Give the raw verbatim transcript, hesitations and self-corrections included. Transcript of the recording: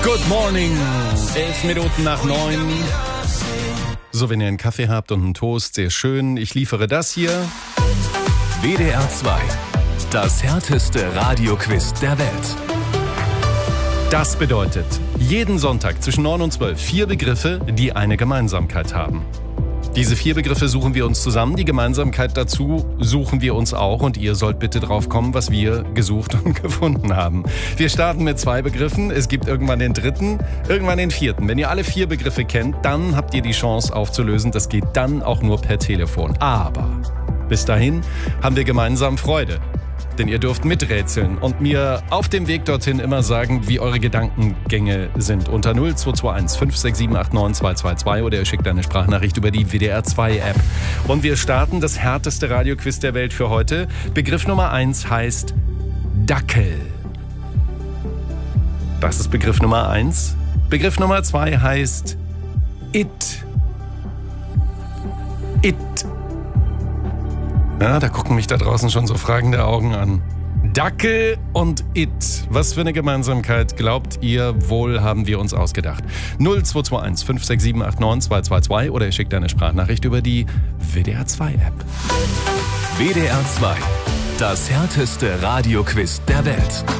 Good morning. Elf Minuten nach neun. So, wenn ihr einen Kaffee habt und einen Toast, sehr schön. Ich liefere das hier. W D R zwei. Das härteste Radioquiz der Welt. Das bedeutet, jeden Sonntag zwischen neun und zwölf vier Begriffe, die eine Gemeinsamkeit haben. Diese vier Begriffe suchen wir uns zusammen. Die Gemeinsamkeit dazu suchen wir uns auch. Und ihr sollt bitte drauf kommen, was wir gesucht und gefunden haben. Wir starten mit zwei Begriffen. Es gibt irgendwann den dritten, irgendwann den vierten. Wenn ihr alle vier Begriffe kennt, dann habt ihr die Chance aufzulösen. Das geht dann auch nur per Telefon. Aber bis dahin haben wir gemeinsam Freude. Denn ihr dürft miträtseln und mir auf dem Weg dorthin immer sagen, wie eure Gedankengänge sind. Unter null zwei zwei eins fünf sechs sieben acht neun zwei zwei zwei oder ihr schickt eine Sprachnachricht über die W D R zwei App. Und wir starten das härteste Radioquiz der Welt für heute. Begriff Nummer eins heißt Dackel. Das ist Begriff Nummer eins. Begriff Nummer zwei heißt It. It. Ja, da gucken mich da draußen schon so fragende Augen an. Dackel und It. Was für eine Gemeinsamkeit glaubt ihr wohl, haben wir uns ausgedacht? null zwei zwei eins fünf sechs sieben acht neun zwei zwei zwei oder ihr schickt eine Sprachnachricht über die W D R zwei App. W D R zwei. Das härteste Radioquiz der Welt.